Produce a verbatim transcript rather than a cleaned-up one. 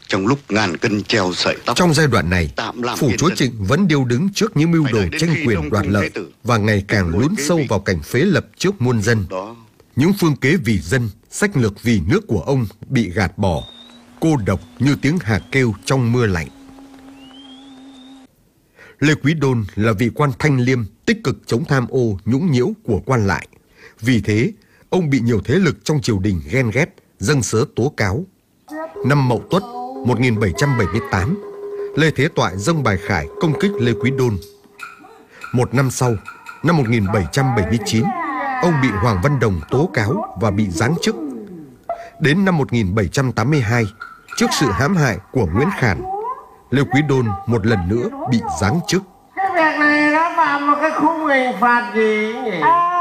Trong lúc ngàn cân treo sợi tóc. Trong giai đoạn này, phủ chúa Trịnh vẫn điêu đứng trước những mưu đồ tranh quyền đoạt lợi và ngày càng lún sâu vào cảnh phế lập trước muôn dân. Những phương kế vì dân, sách lược vì nước của ông bị gạt bỏ, cô độc như tiếng hà kêu trong mưa lạnh. Lê Quý Đôn là vị quan thanh liêm, tích cực chống tham ô, nhũng nhiễu của quan lại. Vì thế, ông bị nhiều thế lực trong triều đình ghen ghét, dâng sớ tố cáo. Năm Mậu Tuất một nghìn bảy trăm bảy mươi tám, Lê Thế Toại dâng bài khải công kích Lê Quý Đôn. Một năm sau, năm một nghìn bảy trăm bảy mươi chín, ông bị Hoàng Văn Đồng tố cáo và bị giáng chức. Đến năm một nghìn bảy trăm tám mươi hai, trước sự hãm hại của Nguyễn Khản, Lê Quý Đôn một lần nữa bị giáng chức. Cái việc này nó phạm một cái khung hình phạt gì nhỉ?